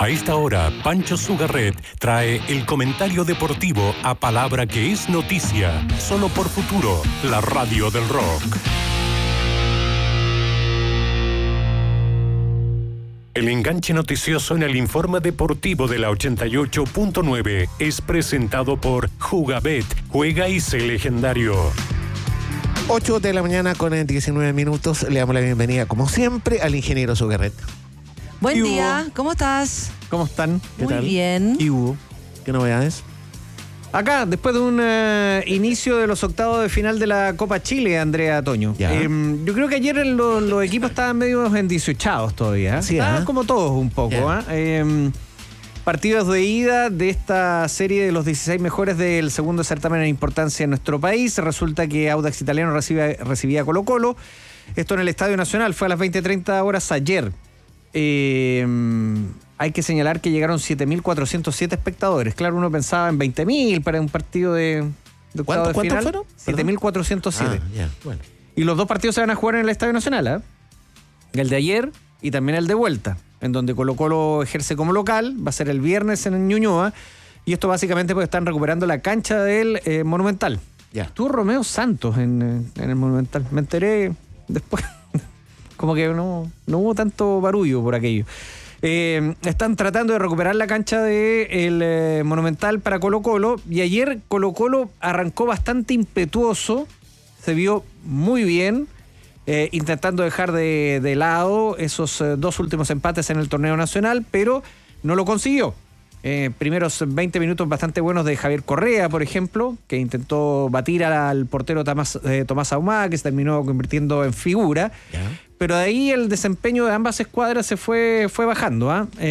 A esta hora, Pancho Sugarret trae el comentario deportivo a palabra que es noticia, solo por Futuro, la radio del rock. El enganche noticioso en el informe deportivo de la 88.9 es presentado por Jugabet, juega y sé legendario. 8 de la mañana con 19 minutos. Le damos la bienvenida, como siempre, al ingeniero Sugarret. Buen día, ¿cómo estás? ¿Cómo están? ¿Qué Muy tal? bien. ¿Y Hugo? ¿Qué novedades? Acá, después de un inicio de los octavos de final de la Copa Chile, Andrea Toño. Ya. Yo creo que ayer los equipos estaban medio endisociados todavía. Sí, Estaban ¿eh? como todos un poco. Ya. Partidos de ida de esta serie de los 16 mejores del segundo certamen en importancia en nuestro país. Resulta que Audax Italiano recibía a Colo-Colo. Esto en el Estadio Nacional. Fue a las 20:30 horas ayer. Hay que señalar que llegaron 7.407 espectadores. Claro, uno pensaba en 20.000 para un partido de octavo de ¿Cuántos final. fueron? 7.407. Ya, bueno. Y los dos partidos se van a jugar en el Estadio Nacional, ¿eh? El de ayer y también el de vuelta, en donde Colo-Colo ejerce como local. Va a ser el viernes en Ñuñoa. Y esto básicamente porque están recuperando la cancha del Monumental. Ya. Estuvo Romeo Santos en el Monumental. Me enteré después. Como que no hubo tanto barullo por aquello. Están tratando de recuperar la cancha del Monumental para Colo-Colo. Y ayer Colo-Colo arrancó bastante impetuoso. Se vio muy bien. Intentando dejar de lado esos dos últimos empates en el torneo nacional. Pero no lo consiguió. Primeros 20 minutos bastante buenos de Javier Correa, por ejemplo, que intentó batir al portero Tomás Ahumada, que se terminó convirtiendo en figura. Ya. Pero de ahí el desempeño de ambas escuadras se fue bajando.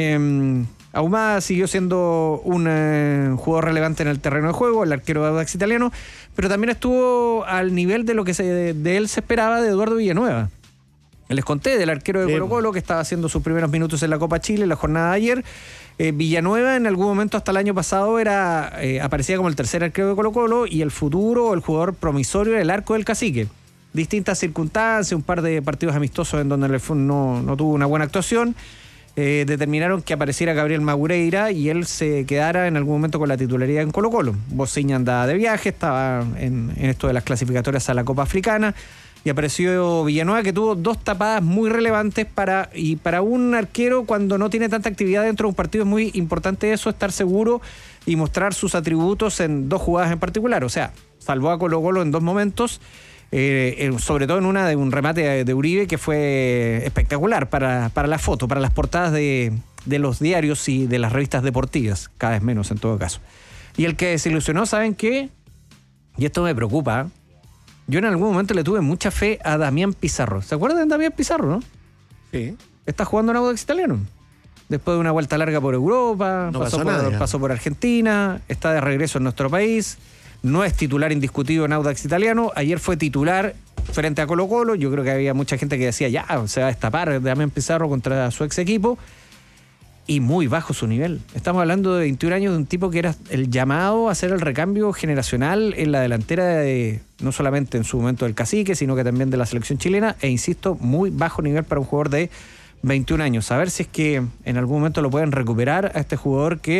Ahumada siguió siendo un jugador relevante en el terreno de juego, el arquero de Audax Italiano, pero también estuvo al nivel de lo que de él se esperaba de Eduardo Villanueva. Les conté del arquero de Colo-Colo que estaba haciendo sus primeros minutos en la Copa Chile en la jornada de ayer. Villanueva en algún momento hasta el año pasado aparecía como el tercer arquero de Colo-Colo y el futuro o el jugador promisorio era el arco del Cacique. Distintas circunstancias, un par de partidos amistosos en donde no tuvo una buena actuación, determinaron que apareciera Gabriel Magureira y él se quedara en algún momento con la titularidad en Colo-Colo. Bociña andaba de viaje, estaba en esto de las clasificatorias a la Copa Africana y apareció Villanueva, que tuvo dos tapadas muy relevantes para un arquero cuando no tiene tanta actividad dentro de un partido. Es muy importante eso, estar seguro y mostrar sus atributos en dos jugadas en particular. O sea, salvó a Colo-Colo en dos momentos. Sobre todo en una de un remate de Uribe que fue espectacular para la foto, para las portadas de los diarios y de las revistas deportivas, cada vez menos en todo caso. Y el que desilusionó, ¿saben qué? Y esto me preocupa. Yo en algún momento le tuve mucha fe a Damián Pizarro. ¿Se acuerdan de Damián Pizarro, no? Sí. Está jugando en Audax Italiano. Después de una vuelta larga por Europa, No pasó nada. pasó por Argentina, está de regreso en nuestro país. No es titular indiscutido en Audax Italiano. Ayer fue titular frente a Colo-Colo. Yo creo que había mucha gente que decía, ya, se va a destapar Damián Pizarro contra su ex equipo. Y muy bajo su nivel. Estamos hablando de 21 años de un tipo que era el llamado a hacer el recambio generacional en la delantera no solamente en su momento del Cacique, sino que también de la selección chilena. E insisto, muy bajo nivel para un jugador de 21 años. A ver si es que en algún momento lo pueden recuperar a este jugador que...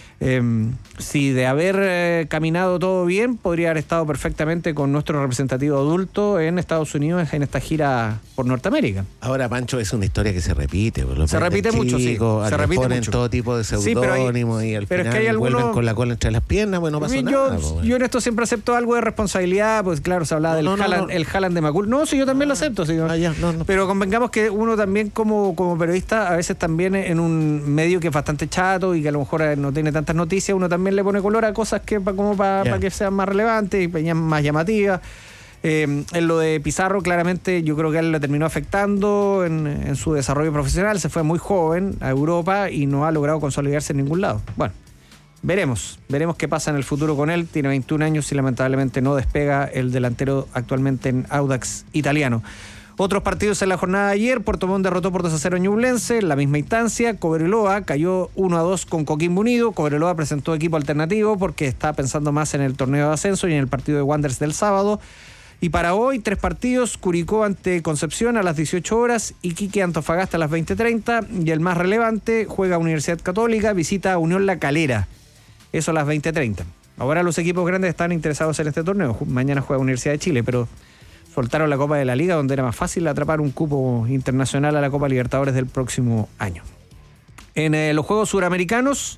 si de haber caminado todo bien, podría haber estado perfectamente con nuestro representativo adulto en Estados Unidos en esta gira por Norteamérica. Ahora, Pancho, es una historia que se repite. Se repite mucho, sí. Se repite ponen mucho. Todo tipo de seudónimos y al final es que hay vuelven con la cola entre las piernas. Bueno, no pasa nada. Yo en esto siempre acepto algo de responsabilidad. Pues claro, se hablaba del Haaland de Macul. No, sí, yo también lo acepto. Sí, pero convengamos que uno también como periodista, a veces también en un medio que es bastante chato y que a lo mejor no tiene tantas noticias, uno también le pone color a cosas que para que sean más relevantes y más llamativas. En lo de Pizarro, claramente yo creo que a él le terminó afectando en su desarrollo profesional. Se fue muy joven a Europa y no ha logrado consolidarse en ningún lado. Bueno, veremos qué pasa en el futuro con él. Tiene 21 años y lamentablemente no despega el delantero actualmente en Audax Italiano. Otros partidos en la jornada de ayer: Puerto Montt derrotó por 2-0 a Ñublense. En la misma instancia, Cobreloa cayó 1-2 con Coquimbo Unido. Cobreloa presentó equipo alternativo porque está pensando más en el torneo de ascenso y en el partido de Wanderers del sábado. Y para hoy, 3 partidos: Curicó ante Concepción a las 18 horas, Iquique Antofagasta a las 20:30, y el más relevante, juega Universidad Católica, visita a Unión La Calera, eso a las 20:30. Ahora los equipos grandes están interesados en este torneo. Mañana juega Universidad de Chile, pero soltaron la Copa de la Liga, donde era más fácil atrapar un cupo internacional a la Copa Libertadores del próximo año. En los Juegos Suramericanos,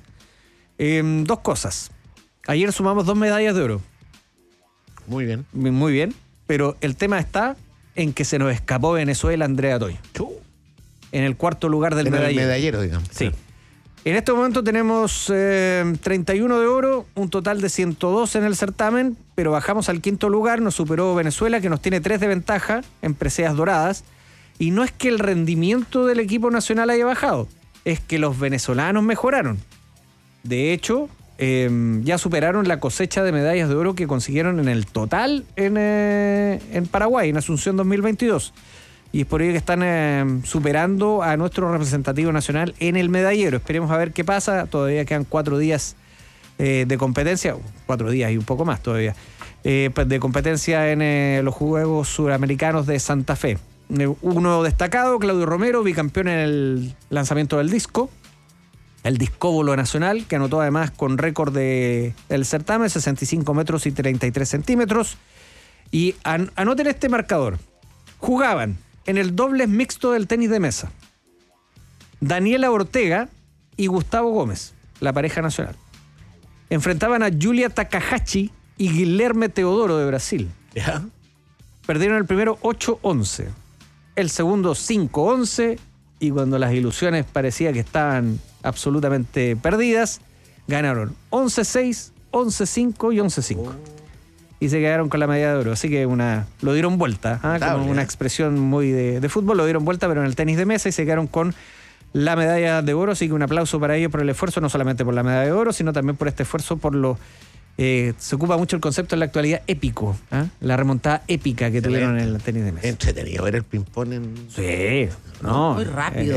2 cosas. Ayer sumamos 2 medallas de oro. Muy bien. Muy bien, pero el tema está en que se nos escapó Venezuela, Andrea Toy. En el 4º lugar del medallero. El medallero, digamos. Sí. En este momento tenemos 31 de oro, un total de 102 en el certamen, pero bajamos al 5º lugar, nos superó Venezuela, que nos tiene 3 de ventaja en preseas doradas, y no es que el rendimiento del equipo nacional haya bajado, es que los venezolanos mejoraron. De hecho, ya superaron la cosecha de medallas de oro que consiguieron en el total en Paraguay, en Asunción 2022. Y es por ello que están superando a nuestro representativo nacional en el medallero. Esperemos a ver qué pasa. Todavía quedan 4 días de competencia, 4 días y un poco más todavía, de competencia en los Juegos Suramericanos de Santa Fe. Uno destacado, Claudio Romero, bicampeón en el lanzamiento del disco, el discóbolo nacional, que anotó además con récord del certamen, 65 metros y 33 centímetros. Y anoten este marcador. Jugaban en el dobles mixto del tenis de mesa Daniela Ortega y Gustavo Gómez, la pareja nacional. Enfrentaban a Julia Takahashi y Guilherme Teodoro de Brasil. ¿Ya? Perdieron el primero 8-11, el segundo 5-11, y cuando las ilusiones parecía que estaban absolutamente perdidas, ganaron 11-6, 11-5 y 11-5. Y se quedaron con la medalla de oro. Así que lo dieron vuelta, como una expresión muy de fútbol, lo dieron vuelta, pero en el tenis de mesa, y se quedaron con la medalla de oro. Así que un aplauso para ellos por el esfuerzo, no solamente por la medalla de oro, sino también por este esfuerzo, por se ocupa mucho el concepto en la actualidad épico, la remontada épica que tuvieron en el tenis de mesa. Entretenido ver el ping-pong en... Sí, no. Muy rápido,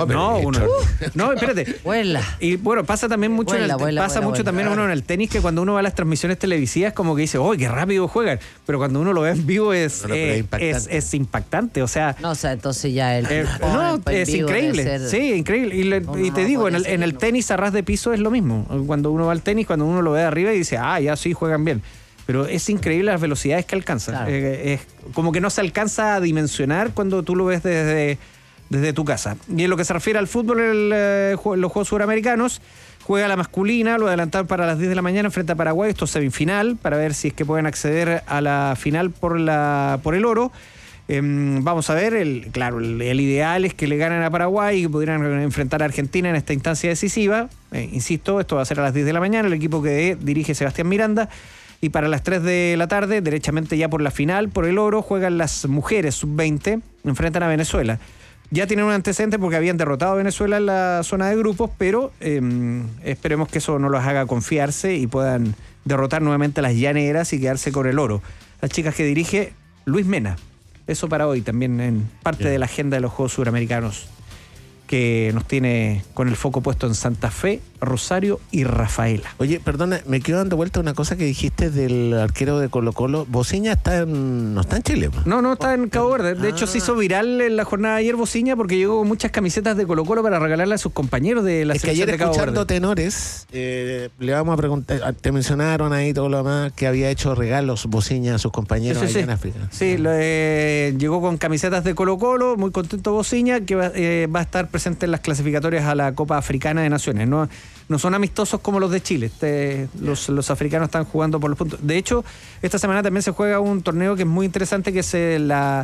No, espérate. Vuela. Y bueno, pasa también mucho también uno en el tenis, que cuando uno va a las transmisiones televisivas como que dice, ¡oh, qué rápido juegan! Pero cuando uno lo ve en vivo es impactante. O sea, entonces ya es increíble. Sí, increíble. Y te digo, en el tenis a ras de piso es lo mismo. Cuando uno va al tenis, cuando uno lo ve de arriba y dice, ya sí, juegan bien. Pero es increíble las velocidades que alcanzan. Claro. Es como que no se alcanza a dimensionar cuando tú lo ves desde tu casa. Y en lo que se refiere al fútbol, en los Juegos Suramericanos, juega la masculina, lo adelantaron para las 10 de la mañana frente a Paraguay. Esto es semifinal, para ver si es que pueden acceder a la final por el oro. Vamos a ver, el ideal es que le ganen a Paraguay y que pudieran enfrentar a Argentina en esta instancia decisiva. Insisto, esto va a ser a las 10 de la mañana, el equipo que dirige Sebastián Miranda. Y para las 3 de la tarde, derechamente ya por la final, por el oro, juegan las mujeres sub-20, enfrentan a Venezuela. Ya tienen un antecedente porque habían derrotado a Venezuela en la zona de grupos, pero esperemos que eso no los haga confiarse y puedan derrotar nuevamente a las llaneras y quedarse con el oro. Las chicas que dirige Luis Mena. Eso para hoy también en parte de la agenda de los Juegos Suramericanos, que nos tiene con el foco puesto en Santa Fe, Rosario y Rafaela. Oye, perdona, me quedo dando vuelta una cosa que dijiste del arquero de Colo-Colo. Bociña no está en Chile. No, está en Cabo Verde. De hecho, se hizo viral en la jornada de ayer Bociña porque llegó con muchas camisetas de Colo-Colo para regalarle a sus compañeros de la selección de Cabo Verde. Escuchando tenores, le vamos a preguntar, te mencionaron ahí todo lo demás, que había hecho regalos Bociña a sus compañeros allá en África. Sí, llegó con camisetas de Colo-Colo, muy contento Bociña, que va a estar presente en las clasificatorias a la Copa Africana de Naciones. No son amistosos como los de Chile. Los africanos están jugando por los puntos. De hecho, esta semana también se juega un torneo que es muy interesante, que es la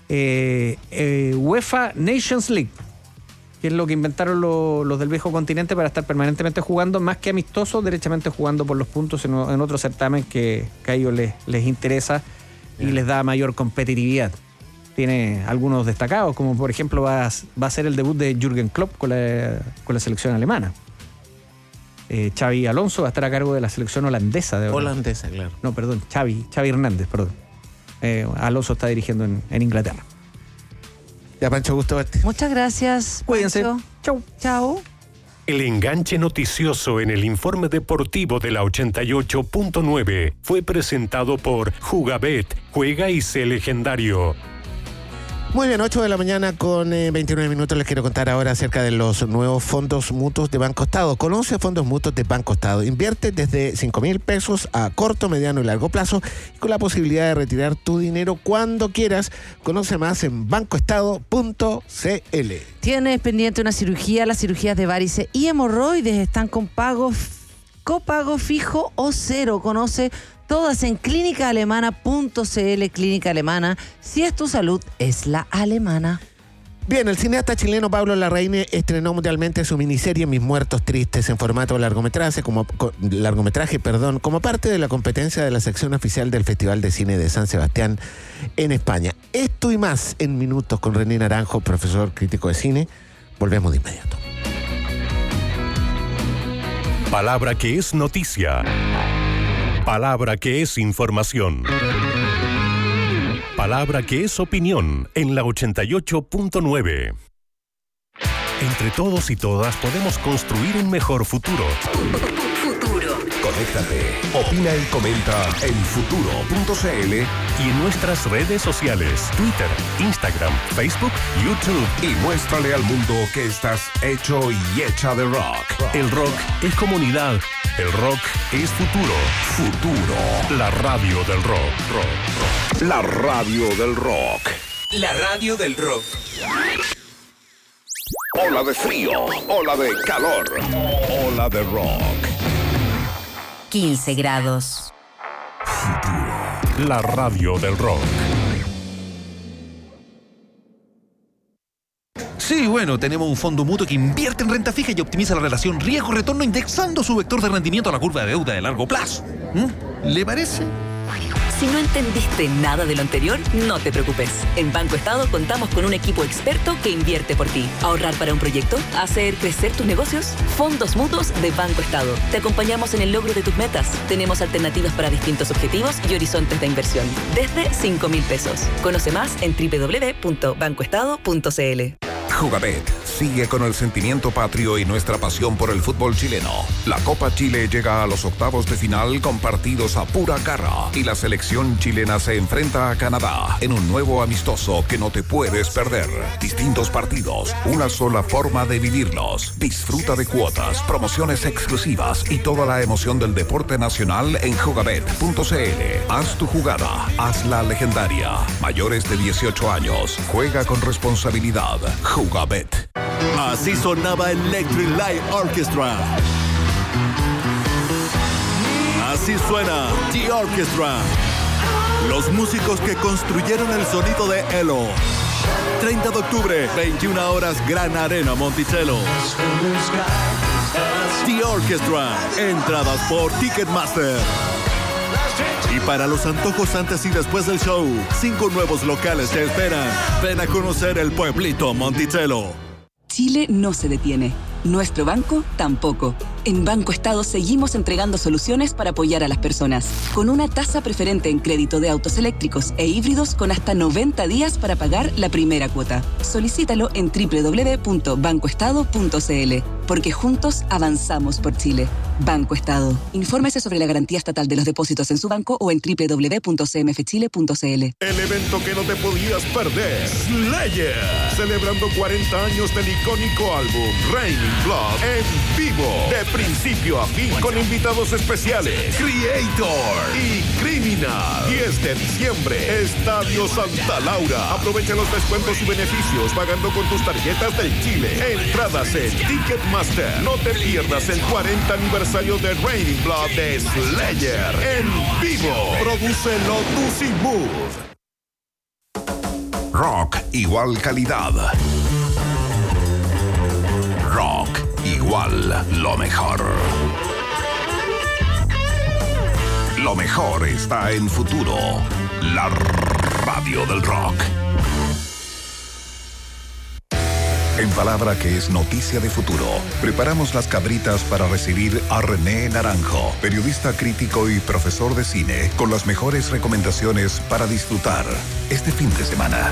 UEFA Nations League, que es lo que inventaron los del viejo continente para estar permanentemente jugando, más que amistosos, derechamente jugando por los puntos en otro certamen que a ellos les interesa y les da mayor competitividad. Tiene algunos destacados, como por ejemplo va a ser el debut de Jürgen Klopp con la selección alemana. Xavi Alonso va a estar a cargo de la selección holandesa. Holandesa, claro. No, perdón, Xavi Hernández, perdón. Alonso está dirigiendo en Inglaterra. Ya, Pancho, gusto verte. Muchas gracias, Cuídense. Pancho. Chau. Chau. El enganche noticioso en el informe deportivo de la 88.9 fue presentado por Jugabet, juega y sé legendario. Muy bien, 8 de la mañana con 29 minutos. Les quiero contar ahora acerca de los nuevos fondos mutuos de Banco Estado. Conoce fondos mutuos de Banco Estado. Invierte desde 5,000 pesos a corto, mediano y largo plazo y con la posibilidad de retirar tu dinero cuando quieras. Conoce más en bancoestado.cl. ¿Tienes pendiente una cirugía? Las cirugías de varices y hemorroides están con copago fijo o cero. Conoce todas en clínicaalemana.cl. Clínica Alemana, si es tu salud, es la alemana. Bien, el cineasta chileno Pablo Larraín estrenó mundialmente su miniserie Mis Muertos Tristes en formato largometraje como parte de la competencia de la sección oficial del Festival de Cine de San Sebastián en España. Esto y más en minutos con René Naranjo, profesor crítico de cine. Volvemos de inmediato. Palabra que es noticia. Palabra que es información. Palabra que es opinión en la 88.9. Entre todos y todas podemos construir un mejor futuro. Conéctate, opina y comenta en futuro.cl y en nuestras redes sociales, Twitter, Instagram, Facebook, YouTube. Y muéstrale al mundo que estás hecho y hecha de rock. El rock es comunidad. El rock es futuro. Futuro. La radio del rock. La radio del rock. La radio del rock. Ola de frío, ola de calor, ola de rock. 15 grados. La radio del rock. Sí, bueno, tenemos un fondo mutuo que invierte en renta fija y optimiza la relación riesgo-retorno indexando su vector de rendimiento a la curva de deuda de largo plazo. ¿Le parece? Si no entendiste nada de lo anterior, no te preocupes. En Banco Estado contamos con un equipo experto que invierte por ti. ¿Ahorrar para un proyecto? ¿Hacer crecer tus negocios? Fondos mutuos de Banco Estado. Te acompañamos en el logro de tus metas. Tenemos alternativas para distintos objetivos y horizontes de inversión. Desde 5,000 pesos. Conoce más en www.bancoestado.cl. Jugabet sigue con el sentimiento patrio y nuestra pasión por el fútbol chileno. La Copa Chile llega a los octavos de final con partidos a pura garra y la selección chilena se enfrenta a Canadá en un nuevo amistoso que no te puedes perder. Distintos partidos, una sola forma de vivirlos. Disfruta de cuotas, promociones exclusivas y toda la emoción del deporte nacional en jugabet.cl. Haz tu jugada, hazla legendaria. Mayores de 18 años, juega con responsabilidad. Jugabet. Así sonaba Electric Light Orchestra. Así suena The Orchestra. Los músicos que construyeron el sonido de Elo. 30 de octubre, 21 horas, Gran Arena Monticello. The Orchestra. Entradas por Ticketmaster. Y para los antojos antes y después del show, 5 nuevos locales te esperan. Ven a conocer el pueblito Monticello. Chile no se detiene. Nuestro banco tampoco. En Banco Estado seguimos entregando soluciones para apoyar a las personas. Con una tasa preferente en crédito de autos eléctricos e híbridos con hasta 90 días para pagar la primera cuota. Solicítalo en www.bancoestado.cl. Porque juntos avanzamos por Chile. Banco Estado. Infórmese sobre la garantía estatal de los depósitos en su banco o en www.cmfchile.cl. El evento que no te podías perder. Slayer. Celebrando 40 años del icónico álbum Raining Blood en vivo. De principio a fin con invitados especiales. Creator y Criminal. 10 de diciembre. Estadio Santa Laura. Aprovecha los descuentos y beneficios pagando con tus tarjetas del Chile. Entradas en Ticketmaster. No te pierdas el 40 aniversario de Raining Blood de Slayer en vivo. Produce Lotus y Mood. Rock igual calidad. Rock igual lo mejor. Lo mejor está en Futuro. La radio del rock. En Palabra que es noticia de futuro, preparamos las cabritas para recibir a René Naranjo, periodista crítico y profesor de cine, con las mejores recomendaciones para disfrutar este fin de semana.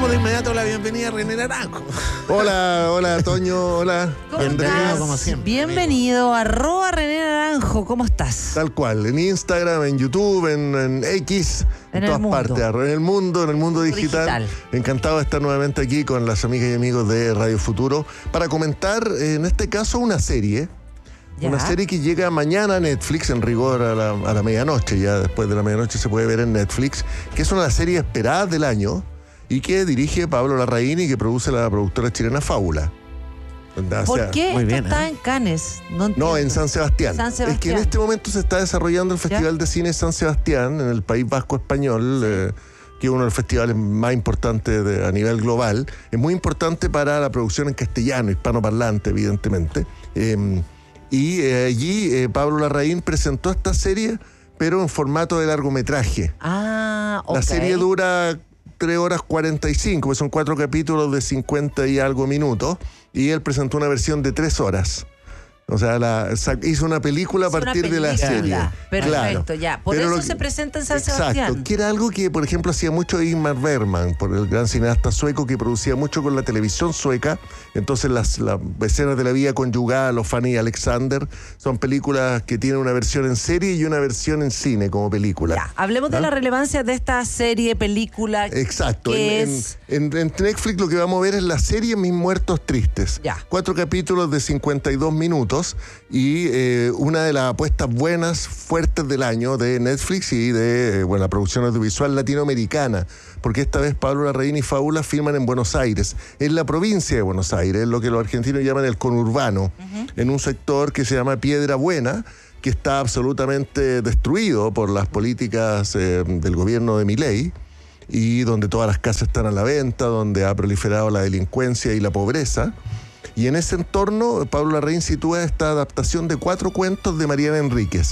damos de inmediato la bienvenida a René Naranjo. Hola, Toño, hola. ¿Cómo Bienvenido, estás? como siempre. Bienvenido, @René Naranjo. ¿Cómo estás? Tal cual, en Instagram, en YouTube, en X, En en el todas mundo. partes, en el mundo digital. Encantado de estar nuevamente aquí con las amigas y amigos de Radio Futuro para comentar, en este caso, una serie. Ya. Una serie que llega mañana a Netflix, en rigor a la medianoche, ya después de la medianoche se puede ver en Netflix, que es una de las series esperadas del año y que dirige Pablo Larraín y que produce la productora chilena Fábula. ¿Por qué muy esto bien, está en Cannes? No, No, entiendo. en San Sebastián. San Es que Sebastián. en este momento se está desarrollando el Festival de Cine San Sebastián en el País Vasco Español, que es uno de los festivales más importantes a nivel global. Es muy importante para la producción en castellano, hispanoparlante, evidentemente. Allí Pablo Larraín presentó esta serie, pero en formato de largometraje. Ah, ok. La serie dura 3 horas 45, pues son 4 capítulos de 50 y algo minutos, y él presentó una versión de 3 horas. O sea, hizo una película a Es una partir de la película. serie. Perfecto, Claro. ya. Por Pero eso lo que- se presenta en San Exacto, Sebastián. que era algo que, por ejemplo, hacía mucho Ingmar Bergman, por el gran cineasta sueco que producía mucho con la televisión sueca. Entonces las escenas de la vida conyugal, los Fanny y Alexander, son películas que tienen una versión en serie y una versión en cine como película. Ya, hablemos de ¿Ah? la relevancia de esta serie, película. Exacto. que En es... Netflix lo que vamos a ver es la serie Mis Muertos Tristes. Ya. 4 capítulos de 52 minutos y una de las apuestas buenas, fuertes del año de Netflix y de la producción audiovisual latinoamericana. Porque esta vez Pablo Larraín y Fábula filman en Buenos Aires, en la provincia de Buenos Aires, lo que los argentinos llaman el conurbano, en un sector que se llama Piedra Buena, que está absolutamente destruido por las políticas del gobierno de Milei, y donde todas las casas están a la venta, donde ha proliferado la delincuencia y la pobreza. Y en ese entorno, Pablo Larraín sitúa esta adaptación de 4 cuentos de Mariana Enríquez.